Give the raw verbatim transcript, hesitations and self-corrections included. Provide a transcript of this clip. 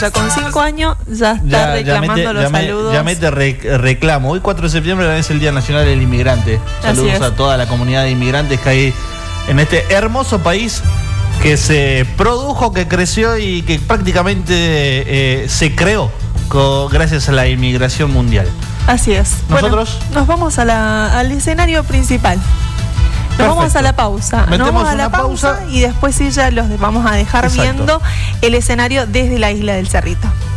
Con cinco años ya está Ya, ya reclamando mete, los ya me- saludos. ya mete re- reclamo. Hoy cuatro de septiembre es el Día Nacional del Inmigrante. Así Saludos es. a toda la comunidad de inmigrantes que hay en este hermoso país que se produjo, que creció y que prácticamente eh, se creó co- gracias a la inmigración mundial. Así es. ¿Nosotros? Bueno, nos vamos a la- al escenario principal. Nos Perfecto. vamos a la pausa. Nos Metemos vamos a la una pausa, pausa. y después sí ya los vamos a dejar Exacto. viendo el escenario desde la isla del Cerrito.